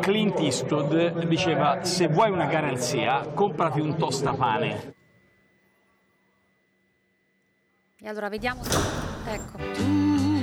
Clint Eastwood diceva: se vuoi una garanzia, comprati un tostapane. E allora vediamo. Ecco.